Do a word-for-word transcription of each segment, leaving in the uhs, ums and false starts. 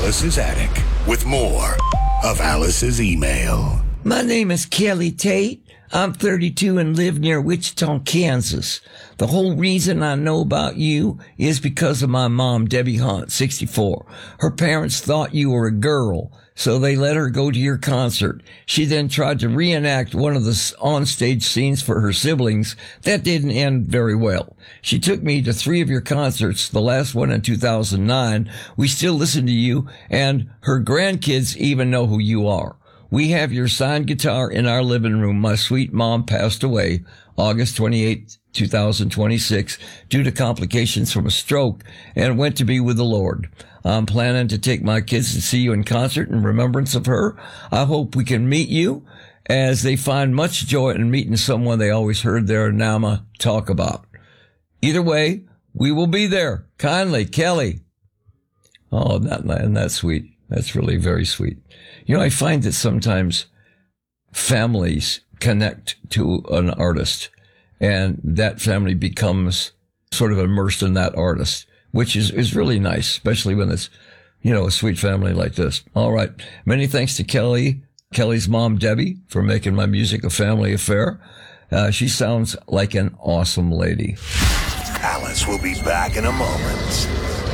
Alice's Attic with more of Alice's email. My name is Kelly Tate. I'm thirty-two and live near Wichita, Kansas. The whole reason I know about you is because of my mom, Debbie Hunt, sixty-four. Her parents thought you were a girl, so they let her go to your concert. She then tried to reenact one of the onstage scenes for her siblings. That didn't end very well. She took me to three of your concerts, the last one in two thousand nine. We still listen to you, and her grandkids even know who you are. We have your signed guitar in our living room. My sweet mom passed away August twenty-eighth, two thousand twenty-six due to complications from a stroke and went to be with the Lord. I'm planning to take my kids to see you in concert in remembrance of her. I hope we can meet you, as they find much joy in meeting someone they always heard their Nama talk about. Either way, we will be there. Kindly, Kelly. Oh, that, and that's sweet. That's really very sweet. You know, I find that sometimes families connect to an artist and that family becomes sort of immersed in that artist, which is, is really nice, especially when it's, you know, a sweet family like this. All right. Many thanks to Kelly, Kelly's mom, Debbie, for making my music a family affair. Uh, she sounds like an awesome lady. Alice will be back in a moment.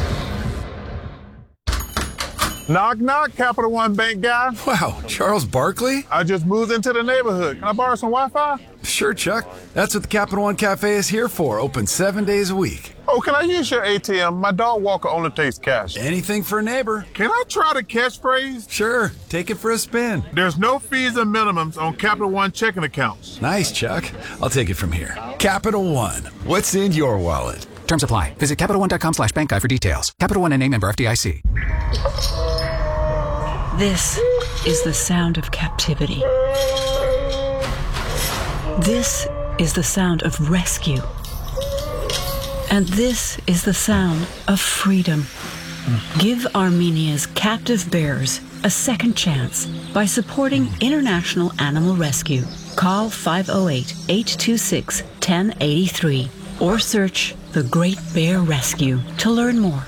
Knock, knock, Capital One Bank guy. Wow, Charles Barkley? I just moved into the neighborhood. Can I borrow some Wi-Fi? Sure, Chuck. That's what the Capital One Cafe is here for. Open seven days a week. Oh, can I use your A T M? My dog walker only takes cash. Anything for a neighbor. Can I try the catchphrase? Sure, take it for a spin. There's no fees and minimums on Capital One checking accounts. Nice, Chuck. I'll take it from here. Capital One. What's in your wallet? Terms apply. Visit CapitalOne.com slash bank guide for details. Capital One and a member F D I C. This is the sound of captivity. This is the sound of rescue. And this is the sound of freedom. Give Armenia's captive bears a second chance by supporting International Animal Rescue. Call five oh eight, eight two six, one oh eight three or search The Great Bear Rescue to learn more.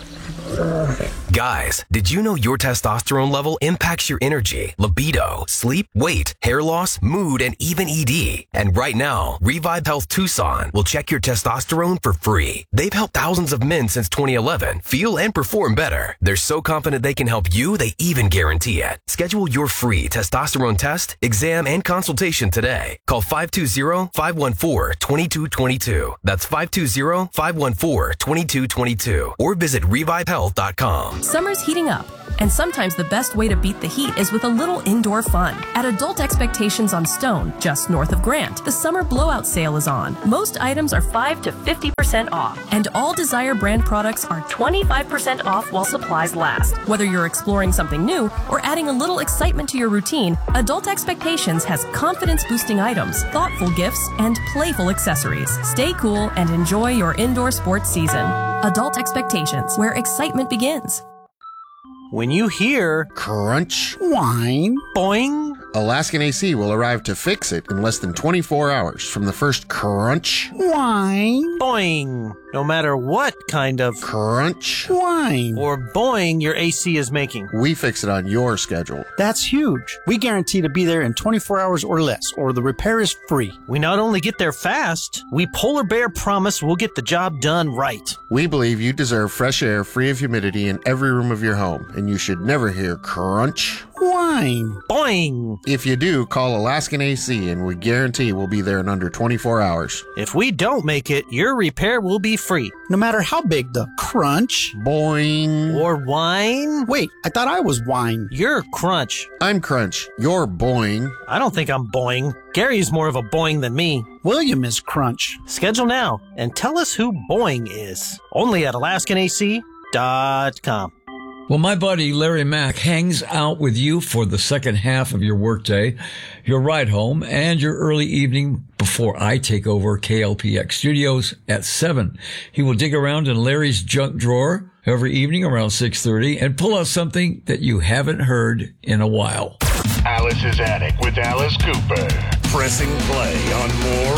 Guys, did you know your testosterone level impacts your energy, libido, sleep, weight, hair loss, mood, and even E D? And right now, Revive Health Tucson will check your testosterone for free. They've helped thousands of men since twenty eleven feel and perform better. They're so confident they can help you, they even guarantee it. Schedule your free testosterone test, exam, and consultation today. Call five two zero, five one four, two two two two. That's five two zero, five one four, two two two two. Or visit revive health dot com. Summer's heating up, and sometimes the best way to beat the heat is with a little indoor fun. At Adult Expectations on Stone, just north of Grant, the summer blowout sale is on. Most items are five to fifty percent off, and all Desire brand products are twenty-five percent off while supplies last. Whether you're exploring something new or adding a little excitement to your routine, Adult Expectations has confidence-boosting items, thoughtful gifts, and playful accessories. Stay cool and enjoy your indoor sports season. Adult Expectations, where excitement begins. When you hear crunch, whine, boing, Alaskan A C will arrive to fix it in less than twenty-four hours from the first crunch, whine, boing. No matter what kind of crunch, whine, or boing your A C is making. We fix it on your schedule. That's huge. We guarantee to be there in twenty-four hours or less, or the repair is free. We not only get there fast, we Polar Bear promise we'll get the job done right. We believe you deserve fresh air free of humidity in every room of your home, and you should never hear crunch, whine, boing. If you do, call Alaskan A C, and we guarantee we'll be there in under twenty-four hours. If we don't make it, your repair will be free. No matter how big the crunch, boing, or whine. Wait, I thought I was whine. You're crunch. I'm crunch. You're boing. I don't think I'm boing. Gary's more of a boing than me. William is crunch. Schedule now and tell us who boing is. Only at Alaskan A C dot com. Well, my buddy Larry Mack hangs out with you for the second half of your workday, your ride home, and your early evening before I take over K L P X Studios at seven. He will dig around in Larry's junk drawer every evening around six thirty and pull out something that you haven't heard in a while. Alice's Attic with Alice Cooper. Pressing play on more